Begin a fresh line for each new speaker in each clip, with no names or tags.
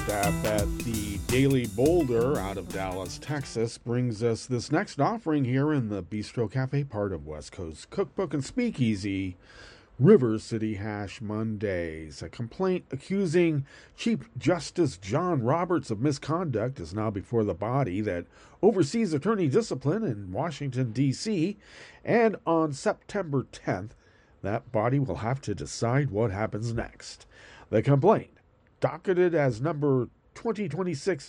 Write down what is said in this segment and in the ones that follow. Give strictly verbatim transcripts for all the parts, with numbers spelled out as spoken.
Staff at the Daily Boulder out of Dallas, Texas, brings us this next offering here in the Bistro Cafe, part of West Coast Cookbook and Speakeasy, River City Hash Mondays. A complaint accusing Chief Justice John Roberts of misconduct is now before the body that oversees attorney discipline in Washington, D C, and on September tenth, that body will have to decide what happens next. The complaint, docketed as number twenty twenty-six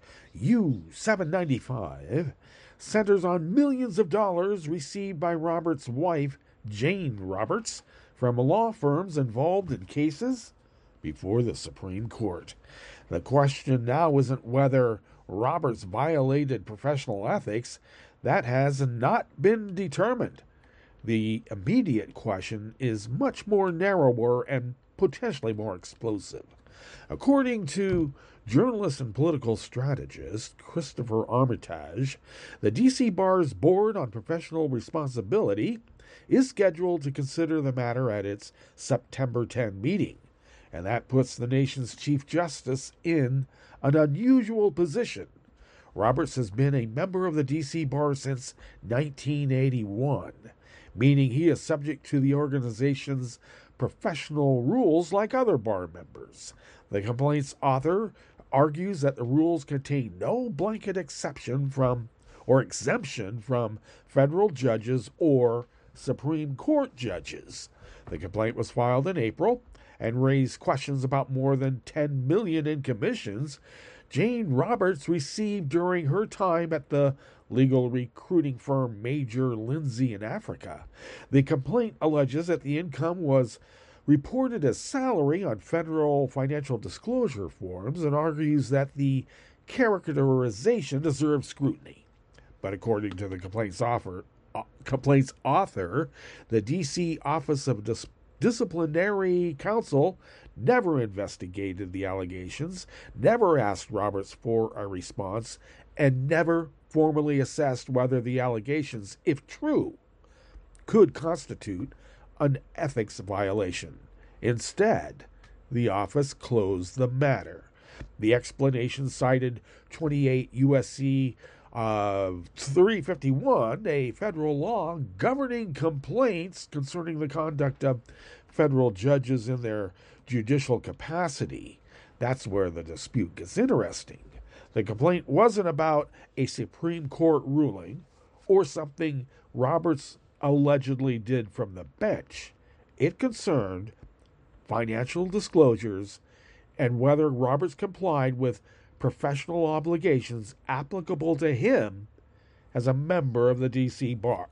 U seven ninety-five, centers on millions of dollars received by Roberts' wife, Jane Roberts, from law firms involved in cases before the Supreme Court. The question now isn't whether Roberts violated professional ethics. That has not been determined. The immediate question is much more narrower and potentially more explosive. According to journalist and political strategist Christopher Armitage, the D C Bar's Board on Professional Responsibility is scheduled to consider the matter at its September tenth meeting, and that puts the nation's Chief Justice in an unusual position. Roberts has been a member of the D C Bar since nineteen eighty-one, meaning he is subject to the organization's professional rules like other bar members. The complaint's author argues that the rules contain no blanket exception from or exemption from federal judges or Supreme Court judges. The complaint was filed in April and raised questions about more than ten million dollars in commissions Jane Roberts received during her time at the legal recruiting firm Major Lindsey in Africa. The complaint alleges that the income was reported as salary on federal financial disclosure forms and argues that the characterization deserves scrutiny. But according to the complaint's author, uh, complaint's author, the D C Office of Dis- Disciplinary Counsel never investigated the allegations, never asked Roberts for a response, and never formally assessed whether the allegations, if true, could constitute an ethics violation. Instead, the office closed the matter. The explanation cited twenty-eight U S C uh, three fifty-one, a federal law governing complaints concerning the conduct of federal judges in their judicial capacity. That's where the dispute gets interesting. The complaint wasn't about a Supreme Court ruling or something Roberts allegedly did from the bench. It concerned financial disclosures and whether Roberts complied with professional obligations applicable to him as a member of the D C Bar.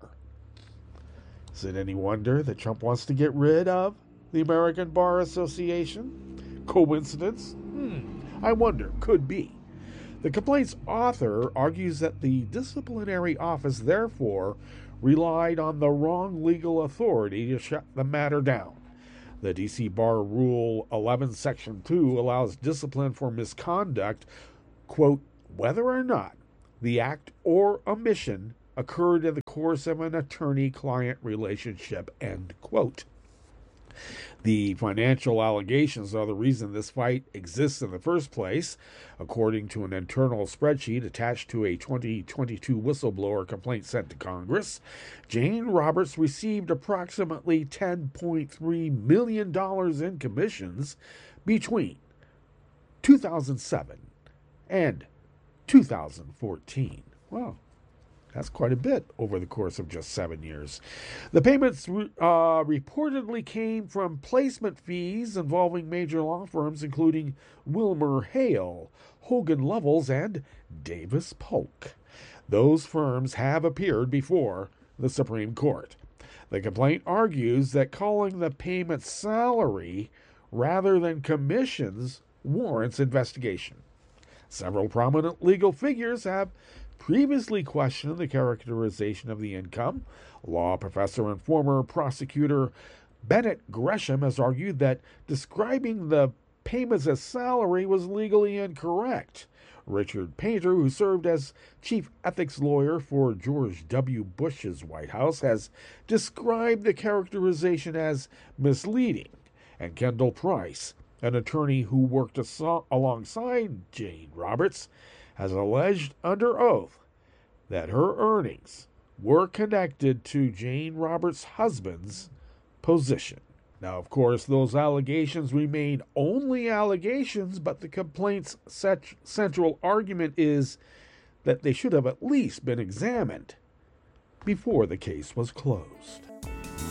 Is it any wonder that Trump wants to get rid of the American Bar Association? Coincidence? Hmm, I wonder. Could be. The complaint's author argues that the disciplinary office therefore relied on the wrong legal authority to shut the matter down. The D C Bar Rule eleven, Section two allows discipline for misconduct, quote, whether or not the act or omission occurred in the course of an attorney-client relationship, end quote. The financial allegations are the reason this fight exists in the first place. According to an internal spreadsheet attached to a twenty twenty-two whistleblower complaint sent to Congress, Jane Roberts received approximately ten point three million dollars in commissions between two thousand seven and two thousand fourteen. Wow. That's quite a bit over the course of just seven years. The payments uh, reportedly came from placement fees involving major law firms, including Wilmer Hale, Hogan Lovells, and Davis Polk. Those firms have appeared before the Supreme Court. The complaint argues that calling the payment salary rather than commissions warrants investigation. Several prominent legal figures have previously questioned the characterization of the income. Law professor and former prosecutor Bennett Gresham has argued that describing the payments as salary was legally incorrect. Richard Painter, who served as chief ethics lawyer for George W. Bush's White House, has described the characterization as misleading. And Kendall Price, An attorney who worked aso- alongside Jane Roberts has alleged under oath that her earnings were connected to Jane Roberts' husband's position. Now, of course, those allegations remain only allegations, but the complaint's set- central argument is that they should have at least been examined before the case was closed.